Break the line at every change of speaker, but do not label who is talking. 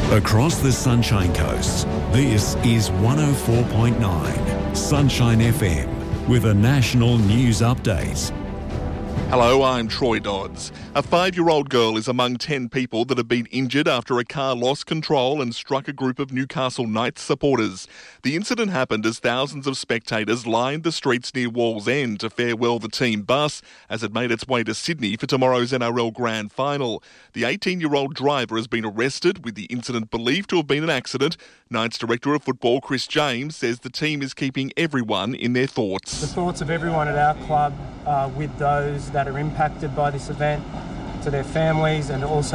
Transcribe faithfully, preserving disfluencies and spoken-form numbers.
Across the Sunshine Coast, this is one oh four point nine Sunshine F M with a national news update.
Hello, I'm Troy Dodds. A five-year-old girl is among ten people that have been injured after a car lost control and struck a group of Newcastle Knights supporters. The incident happened as thousands of spectators lined the streets near Wall's End to farewell the team bus as it made its way to Sydney for tomorrow's N R L Grand Final. The eighteen-year-old driver has been arrested, with the incident believed to have been an accident. Knights Director of Football Chris James says the team is keeping everyone in their thoughts.
The thoughts of everyone at our club are with those that are impacted by this event, to their families and also